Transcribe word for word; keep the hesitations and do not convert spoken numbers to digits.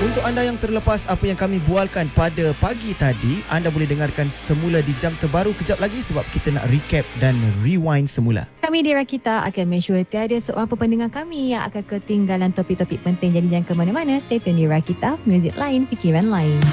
Untuk anda yang terlepas apa yang kami bualkan pada pagi tadi, anda boleh dengarkan semula di jam terbaru kejap lagi sebab kita nak recap dan rewind semula. Kami di Rakita akan make sure tiada seorang pendengar kami yang akan ketinggalan topik-topik penting. Jadi jangan ke mana-mana, stay tune di Rakita, muzik lain, fikiran lain.